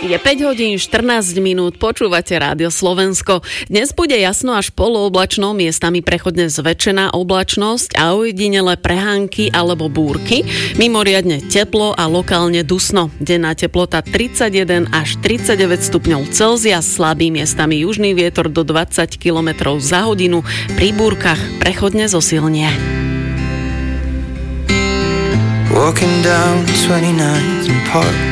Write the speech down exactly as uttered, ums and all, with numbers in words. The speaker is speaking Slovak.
Je päť hodín štrnásť minút, počúvate Rádio Slovensko. Dnes bude jasno až polooblačno, miestami prechodne zväčšená oblačnosť a ojedinele prehánky alebo búrky. Mimoriadne teplo a lokálne dusno. Denná teplota tridsaťjeden až tridsaťdeväť stupňov Celzia, slabý miestami južný vietor do dvadsať kilometrov za hodinu, pri búrkach prechodne zosilnie. Walking down twenty-ninth and Park